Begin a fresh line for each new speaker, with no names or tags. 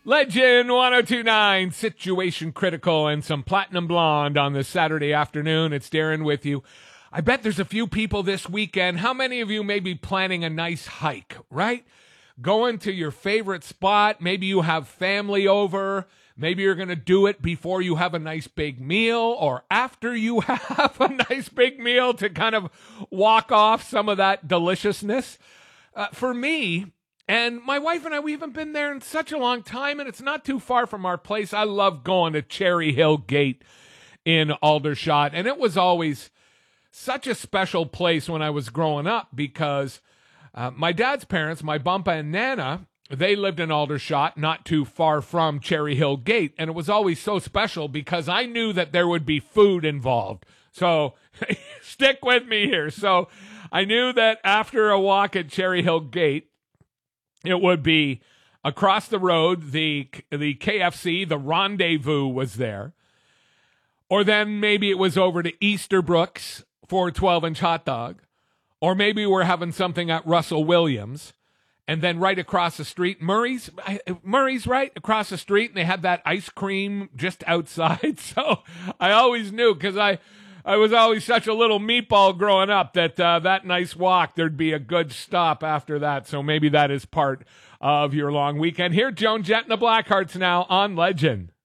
Legend 1029, Situation Critical, and some Platinum Blonde on this Saturday afternoon. It's Darren with you. I bet there's a few people this weekend. How many of you may be planning a nice hike, right? Going to your favorite spot. Maybe you have family over. Maybe you're going to do it before you have a nice big meal or after you have a nice big meal to kind of walk off some of that deliciousness. For me, and my wife and I, we haven't been there in such a long time, and it's not too far from our place. I love going to Cherry Hill Gate in Aldershot, and it was always such a special place when I was growing up because my dad's parents, my Bumpa and Nana, they lived in Aldershot, not too far from Cherry Hill Gate, and it was always so special because I knew that there would be food involved. So stick with me here. So I knew that after a walk at Cherry Hill Gate, it would be across the road, the KFC, the Rendezvous was there. Or then maybe it was over to Easterbrooks for a 12-inch hot dog. Or maybe we're having something at Russell Williams. And then right across the street, Murray's right across the street, and they had that ice cream just outside. So I always knew, because I was always such a little meatball growing up, that that nice walk, there'd be a good stop after that. So maybe that is part of your long weekend. Here, Joan Jett and the Blackhearts now on Legend.